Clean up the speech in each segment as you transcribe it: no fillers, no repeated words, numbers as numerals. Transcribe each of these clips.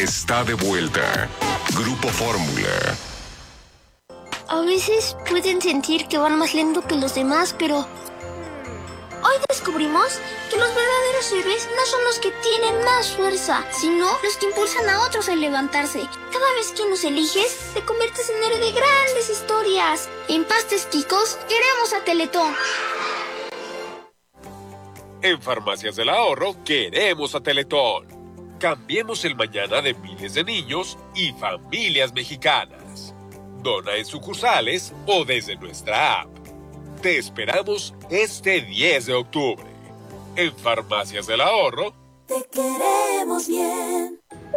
está de vuelta. Grupo Fórmula. A veces pueden sentir que van más lento que los demás, pero hoy descubrimos que los verdaderos héroes no son los que tienen más fuerza, sino los que impulsan a otros a levantarse. Cada vez que nos eliges, te conviertes en héroe de grandes historias. En Pastes Quicos, queremos a Teletón. En Farmacias del Ahorro, queremos a Teletón. Cambiemos el mañana de miles de niños y familias mexicanas. Dona en sucursales o desde nuestra app. Te esperamos este 10 de octubre. En Farmacias del Ahorro. Te queremos bien.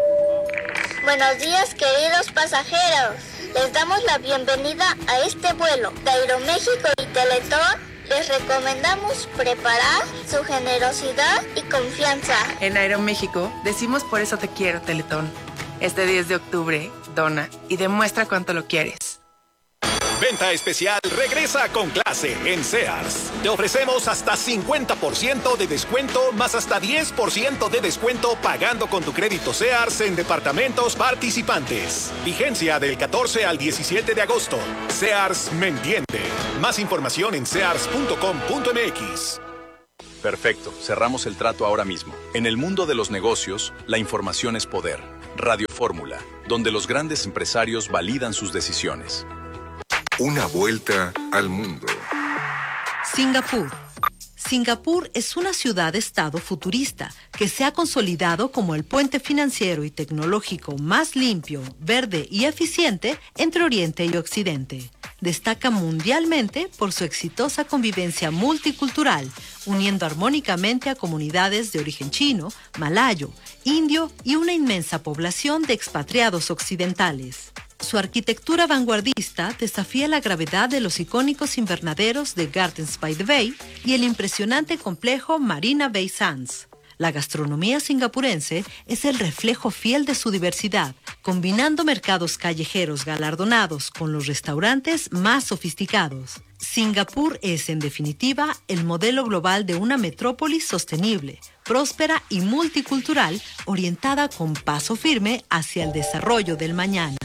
Buenos días, queridos pasajeros. Les damos la bienvenida a este vuelo de Aeroméxico y Teletón. Les recomendamos preparar su generosidad y confianza. En Aeroméxico decimos por eso te quiero, Teletón. Este 10 de octubre, dona y demuestra cuánto lo quieres. Venta especial regresa con clase en Sears. Te ofrecemos hasta 50% de descuento más hasta 10% de descuento pagando con tu crédito Sears en departamentos participantes. Vigencia del 14 al 17 de agosto. Sears me entiende. Más información en sears.com.mx. Perfecto, cerramos el trato ahora mismo. En el mundo de los negocios, la información es poder. Radio Fórmula, donde los grandes empresarios validan sus decisiones. Una vuelta al mundo. Singapur. Singapur es una ciudad-estado futurista que se ha consolidado como el puente financiero y tecnológico más limpio, verde y eficiente entre Oriente y Occidente. Destaca mundialmente por su exitosa convivencia multicultural, uniendo armónicamente a comunidades de origen chino, malayo, indio y una inmensa población de expatriados occidentales. Su arquitectura vanguardista desafía la gravedad de los icónicos invernaderos de Gardens by the Bay y el impresionante complejo Marina Bay Sands. La gastronomía singapurense es el reflejo fiel de su diversidad, combinando mercados callejeros galardonados con los restaurantes más sofisticados. Singapur es, en definitiva, el modelo global de una metrópolis sostenible, próspera y multicultural, orientada con paso firme hacia el desarrollo del mañana.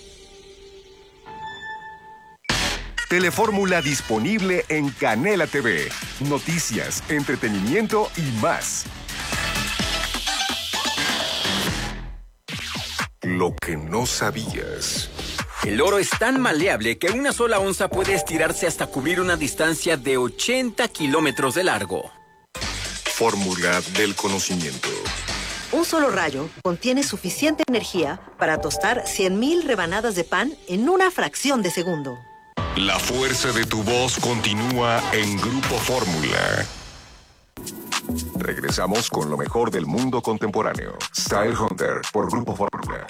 Telefórmula disponible en Canela TV. Noticias, entretenimiento y más. Lo que no sabías. El oro es tan maleable que una sola onza puede estirarse hasta cubrir una distancia de 80 kilómetros de largo. Fórmula del conocimiento. Un solo rayo contiene suficiente energía para tostar 100,000 rebanadas de pan en una fracción de segundo. La fuerza de tu voz continúa en Grupo Fórmula. Regresamos con lo mejor del mundo contemporáneo. Style Hunter por Grupo Fórmula.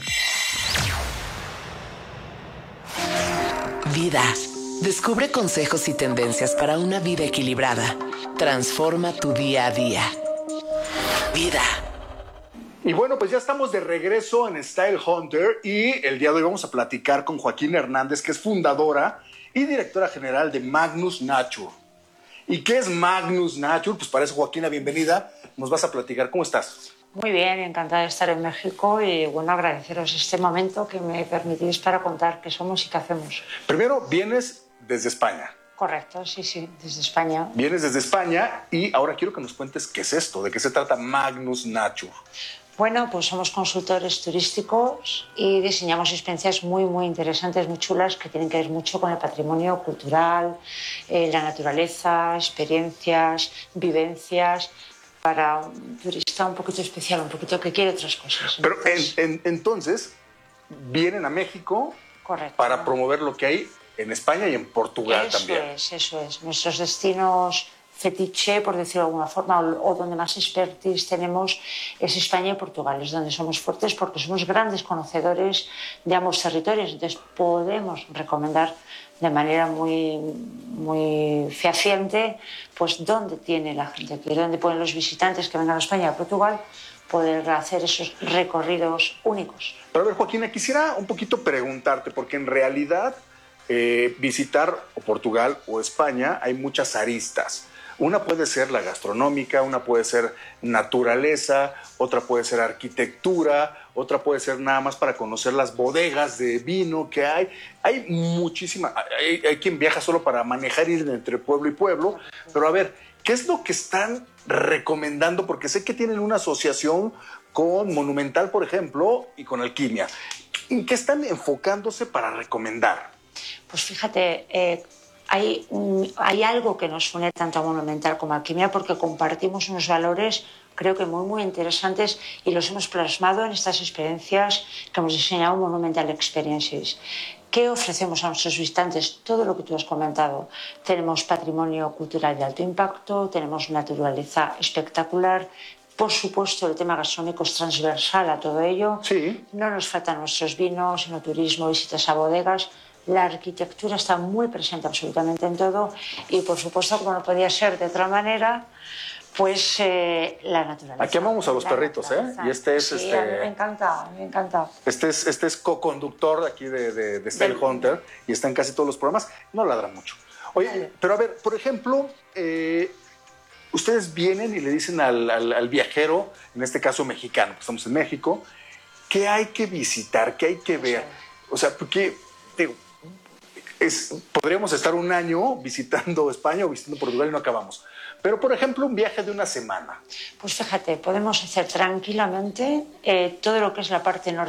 Vida. Descubre consejos y tendencias para una vida equilibrada. Transforma tu día a día. Vida. Y bueno, pues ya estamos de regreso en Style Hunter y el día de hoy vamos a platicar con Joaquín Hernández, que es fundadora y directora general de Magnus Nature. ¿Y qué es Magnus Nature? Pues para eso, Joaquina, bienvenida. Nos vas a platicar. ¿Cómo estás? Muy bien, encantada de estar en México y bueno, agradeceros este momento que me permitís para contar qué somos y qué hacemos. Primero, vienes desde España. Correcto, sí, desde España. Vienes desde España y ahora quiero que nos cuentes qué es esto, de qué se trata Magnus Nature. Bueno, pues somos consultores turísticos y diseñamos experiencias muy interesantes, muy chulas, que tienen que ver mucho con el patrimonio cultural, la naturaleza, experiencias, vivencias, para un turista un poquito especial, un poquito que quiere otras cosas. Pero entonces, vienen a México. Correcto. Para promover lo que hay en España y en Portugal también. Eso es. Nuestros destinos fetiche, por decirlo de alguna forma, o donde más expertise tenemos es España y Portugal, es donde somos fuertes porque somos grandes conocedores de ambos territorios, entonces podemos recomendar de manera muy fehaciente pues dónde tiene la gente que ir, dónde pueden los visitantes que vengan a España y a Portugal poder hacer esos recorridos únicos. Pero a ver, Joaquina, quisiera un poquito preguntarte, porque en realidad visitar Portugal o España hay muchas aristas. Una puede ser la gastronómica, una puede ser naturaleza, otra puede ser arquitectura, otra puede ser nada más para conocer las bodegas de vino que hay. Hay muchísima, hay quien viaja solo para manejar, ir entre pueblo y pueblo, pero a ver, ¿qué es lo que están recomendando? Porque sé que tienen una asociación con Monumental, por ejemplo, y con Alquimia. ¿En qué están enfocándose para recomendar? Pues fíjate, hay algo que nos une tanto a Monumental como a Alquimia porque compartimos unos valores creo que muy interesantes y los hemos plasmado en estas experiencias que hemos diseñado Monumental Experiences. ¿Qué ofrecemos a nuestros visitantes? Todo lo que tú has comentado. Tenemos patrimonio cultural de alto impacto, tenemos naturaleza espectacular. Por supuesto, el tema gastronómico es transversal a todo ello. Sí. No nos faltan nuestros vinos, enoturismo, visitas a bodegas. La arquitectura está muy presente absolutamente en todo y, por supuesto, como no podía ser de otra manera, pues la naturaleza. Aquí amamos a los perritos, ¿eh? Y este es... Sí, a mí me encanta, a mí me encanta. Este es co-conductor aquí de Style Hunter y está en casi todos los programas. No ladra mucho. Oye, pero a ver, por ejemplo, ustedes vienen y le dicen al viajero, en este caso mexicano, que estamos en México, ¿qué hay que visitar? ¿Qué hay que ver? O sea, porque... digo, podríamos estar un año visitando España o visitando Portugal y no acabamos. Pero, por ejemplo, un viaje de una semana. Pues fíjate, podemos hacer tranquilamente todo lo que es la parte norte